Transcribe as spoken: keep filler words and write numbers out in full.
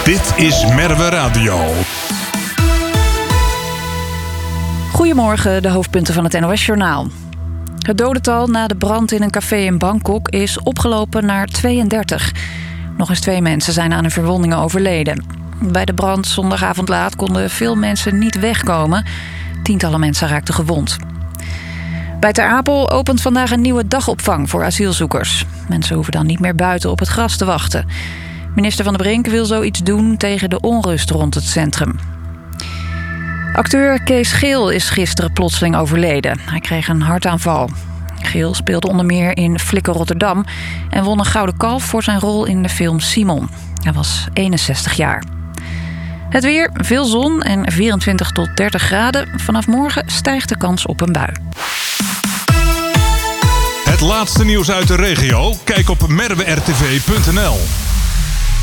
Dit is Merwe Radio. Goedemorgen, de hoofdpunten van het N O S-journaal. Het dodental na de brand in een café in Bangkok is opgelopen naar tweeëndertig. Nog eens twee mensen zijn aan hun verwondingen overleden. Bij de brand zondagavond laat konden veel mensen niet wegkomen. Tientallen mensen raakten gewond. Bij Ter Apel opent vandaag een nieuwe dagopvang voor asielzoekers. Mensen hoeven dan niet meer buiten op het gras te wachten. Minister Van der Brink wil zoiets doen tegen de onrust rond het centrum. Acteur Kees Geel is gisteren plotseling overleden. Hij kreeg een hartaanval. Geel speelde onder meer in Flikker Rotterdam en won een Gouden Kalf voor zijn rol in de film Simon. Hij was eenenzestig jaar. Het weer, veel zon en vierentwintig tot dertig graden. Vanaf morgen stijgt de kans op een bui. Het laatste nieuws uit de regio? Kijk op merwe r t v punt n l.